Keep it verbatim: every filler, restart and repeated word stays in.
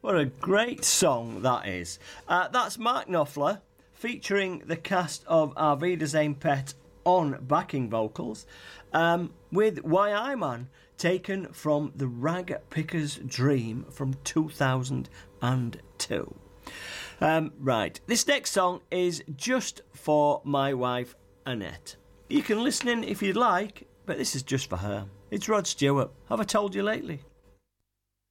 What a great song that is. Uh, that's Mark Knopfler featuring the cast of Our Wiedersehen Pet on backing vocals, um, with Why I Man, taken from the Rag Picker's Dream from two thousand two. Um, right, this next song is just for my wife Annette. You can listen in if you'd like, but this is just for her. It's Rod Stewart. Have I told you lately?